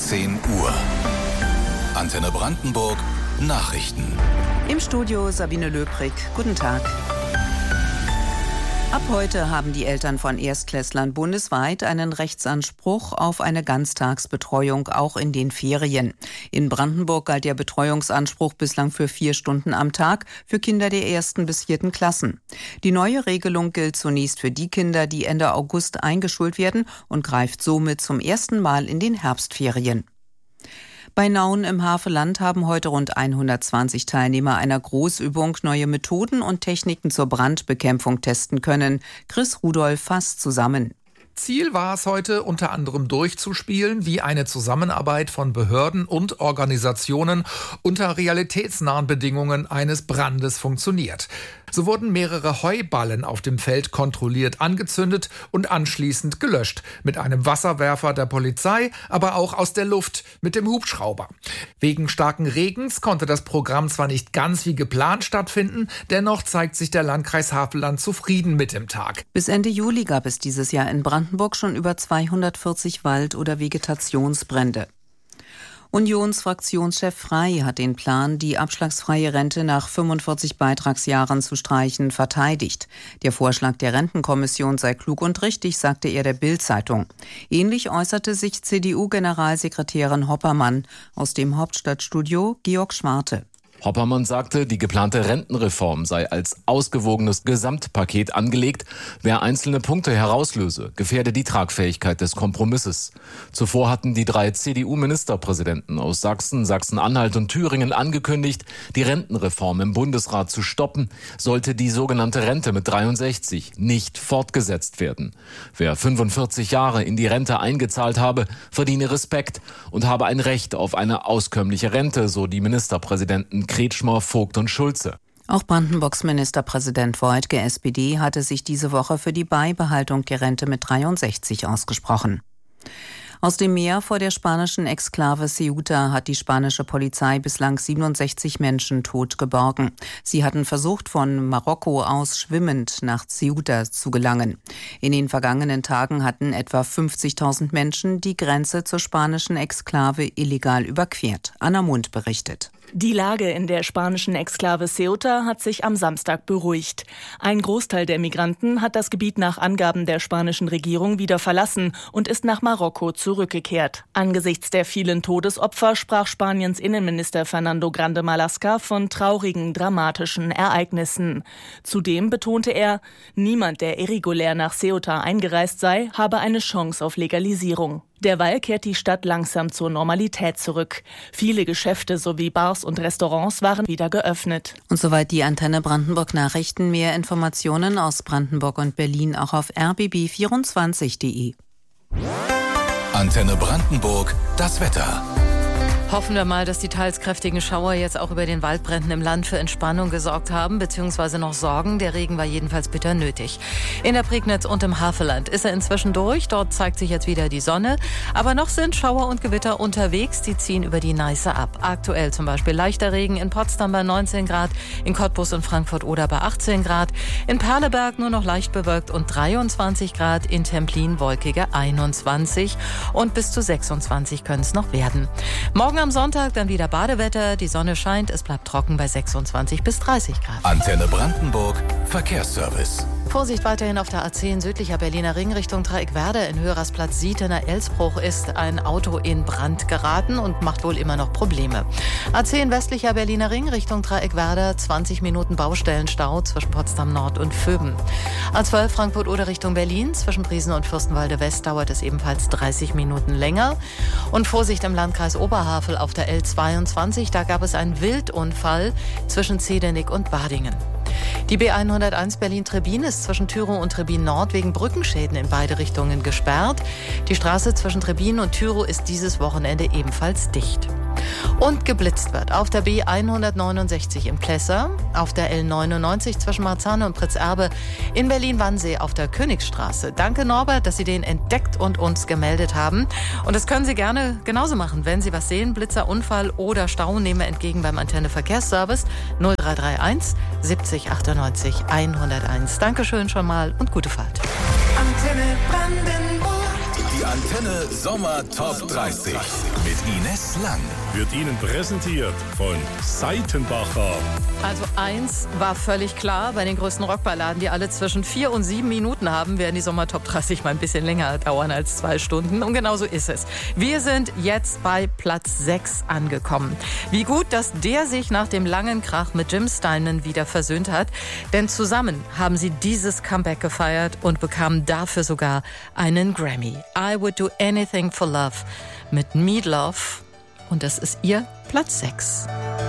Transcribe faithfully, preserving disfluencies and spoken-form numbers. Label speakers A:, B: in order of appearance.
A: zehn Uhr. Antenne Brandenburg Nachrichten.
B: Im Studio Sabine Löbrig. Guten Tag. Ab heute haben die Eltern von Erstklässlern bundesweit einen Rechtsanspruch auf eine Ganztagsbetreuung, auch in den Ferien. In Brandenburg galt der Betreuungsanspruch bislang für vier Stunden am Tag für Kinder der ersten bis vierten Klassen. Die neue Regelung gilt zunächst für die Kinder, die Ende August eingeschult werden und greift somit zum ersten Mal in den Herbstferien. Bei Nauen im Havelland haben heute rund hundertzwanzig Teilnehmer einer Großübung neue Methoden und Techniken zur Brandbekämpfung testen können. Chris Rudolph fasst zusammen.
C: Ziel war es heute, unter anderem durchzuspielen, wie eine Zusammenarbeit von Behörden und Organisationen unter realitätsnahen Bedingungen eines Brandes funktioniert. So wurden mehrere Heuballen auf dem Feld kontrolliert angezündet und anschließend gelöscht. Mit einem Wasserwerfer der Polizei, aber auch aus der Luft mit dem Hubschrauber. Wegen starken Regens konnte das Programm zwar nicht ganz wie geplant stattfinden, dennoch zeigt sich der Landkreis Havelland zufrieden mit dem Tag.
B: Bis Ende Juli gab es dieses Jahr in Brandenburg schon über zweihundertvierzig Wald- oder Vegetationsbrände. Unionsfraktionschef Frey hat den Plan, die abschlagsfreie Rente nach fünfundvierzig Beitragsjahren zu streichen, verteidigt. Der Vorschlag der Rentenkommission sei klug und richtig, sagte er der Bild-Zeitung. Ähnlich äußerte sich C D U-Generalsekretärin Hoppermann. Aus dem Hauptstadtstudio Georg Schwarte.
D: Hoppermann sagte, die geplante Rentenreform sei als ausgewogenes Gesamtpaket angelegt. Wer einzelne Punkte herauslöse, gefährde die Tragfähigkeit des Kompromisses. Zuvor hatten die drei C D U-Ministerpräsidenten aus Sachsen, Sachsen-Anhalt und Thüringen angekündigt, die Rentenreform im Bundesrat zu stoppen, sollte die sogenannte Rente mit dreiundsechzig nicht fortgesetzt werden. Wer fünfundvierzig Jahre in die Rente eingezahlt habe, verdiene Respekt und habe ein Recht auf eine auskömmliche Rente, so die Ministerpräsidenten Kretschmer, Vogt und Schulze.
B: Auch Brandenburgs Ministerpräsident Woidke, S P D, hatte sich diese Woche für die Beibehaltung der Rente mit dreiundsechzig ausgesprochen. Aus dem Meer vor der spanischen Exklave Ceuta hat die spanische Polizei bislang siebenundsechzig Menschen tot geborgen. Sie hatten versucht, von Marokko aus schwimmend nach Ceuta zu gelangen. In den vergangenen Tagen hatten etwa fünfzigtausend Menschen die Grenze zur spanischen Exklave illegal überquert. Anna Mund berichtet.
E: Die Lage in der spanischen Exklave Ceuta hat sich am Samstag beruhigt. Ein Großteil der Migranten hat das Gebiet nach Angaben der spanischen Regierung wieder verlassen und ist nach Marokko zurückgekehrt. Angesichts der vielen Todesopfer sprach Spaniens Innenminister Fernando Grande Marlaska von traurigen, dramatischen Ereignissen. Zudem betonte er, niemand, der irregulär nach Ceuta eingereist sei, habe eine Chance auf Legalisierung. Derweil kehrt die Stadt langsam zur Normalität zurück. Viele Geschäfte sowie Bars und Restaurants waren wieder geöffnet.
B: Und soweit die Antenne Brandenburg Nachrichten. Mehr Informationen aus Brandenburg und Berlin auch auf r b b vierundzwanzig punkt d e.
A: Antenne Brandenburg, das Wetter.
F: Hoffen wir mal, dass die teils kräftigen Schauer jetzt auch über den Waldbränden im Land für Entspannung gesorgt haben, beziehungsweise noch sorgen. Der Regen war jedenfalls bitter nötig. In der Prignitz und im Havelland ist er inzwischen durch. Dort zeigt sich jetzt wieder die Sonne. Aber noch sind Schauer und Gewitter unterwegs. Die ziehen über die Neiße ab. Aktuell zum Beispiel leichter Regen in Potsdam bei neunzehn Grad, in Cottbus und Frankfurt oder bei achtzehn Grad, in Perleberg nur noch leicht bewölkt und dreiundzwanzig Grad, in Templin wolkige einundzwanzig und bis zu sechsundzwanzig können es noch werden. Morgen am Sonntag dann wieder Badewetter, die Sonne scheint, es bleibt trocken bei sechsundzwanzig bis dreißig Grad.
A: Antenne Brandenburg, Verkehrsservice.
F: Vorsicht weiterhin auf der A zehn südlicher Berliner Ring Richtung Dreieckwerder. In Höhersplatz Sietener Elsbruch ist ein Auto in Brand geraten und macht wohl immer noch Probleme. A zehn westlicher Berliner Ring Richtung Dreieckwerder, zwanzig Minuten Baustellenstau zwischen Potsdam Nord und Vöben. A zwölf Frankfurt oder Richtung Berlin, zwischen Briesen und Fürstenwalde West dauert es ebenfalls dreißig Minuten länger. Und Vorsicht im Landkreis Oberhavel auf der L zweiundzwanzig, da gab es einen Wildunfall zwischen Zedenick und Badingen. Die B hunderteins Berlin-Trebin ist zwischen Thürow und Trebin Nord wegen Brückenschäden in beide Richtungen gesperrt. Die Straße zwischen Trebin und Thürow ist dieses Wochenende ebenfalls dicht. Und geblitzt wird auf der B hundertneunundsechzig in Plessa, auf der L neunundneunzig zwischen Marzahn und Pritzerbe, in Berlin-Wannsee auf der Königsstraße. Danke Norbert, dass Sie den entdeckt und uns gemeldet haben. Und das können Sie gerne genauso machen, wenn Sie was sehen, Blitzer, Unfall oder Stau, nehmen wir entgegen beim Antenne Verkehrsservice null drei drei eins siebzig achtundneunzig hunderteins. Dankeschön schon mal und gute Fahrt.
G: Antenne Brandenburg.
A: Die Antenne Sommer Top dreißig mit Ines Lang.
G: Wird Ihnen präsentiert von Seitenbacher.
F: Also eins war völlig klar, bei den größten Rockballaden, die alle zwischen vier und sieben Minuten haben, werden die Sommer Top dreißig mal ein bisschen länger dauern als zwei Stunden. Und genau so ist es. Wir sind jetzt bei Platz sechs angekommen. Wie gut, dass der sich nach dem langen Krach mit Jim Steinman wieder versöhnt hat. Denn zusammen haben sie dieses Comeback gefeiert und bekamen dafür sogar einen Grammy. I Would Do Anything for Love mit Meatloaf. Und das ist ihr Platz sechs.